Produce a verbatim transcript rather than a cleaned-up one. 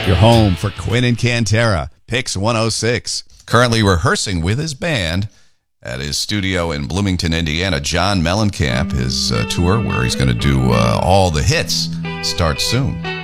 Your home for Quinn and Cantera, Pix one oh six. Currently rehearsing with his band at his studio in Bloomington, Indiana. John Mellencamp, his uh, tour where he's going to do uh, all the hits, starts soon.